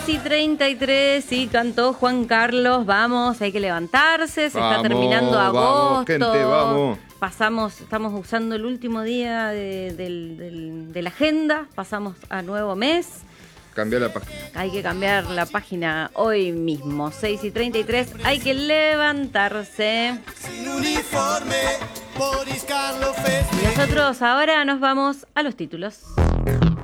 6:33 y cantó Juan Carlos. Vamos, hay que levantarse. Se está terminando agosto. Vamos, gente, vamos. Estamos usando el último día de la agenda. Pasamos a nuevo mes. Cambiar la página. Hay que cambiar la página hoy mismo. 6:33. Hay que levantarse. Sin uniforme, Boris Karloff es... Y nosotros ahora nos vamos a los títulos.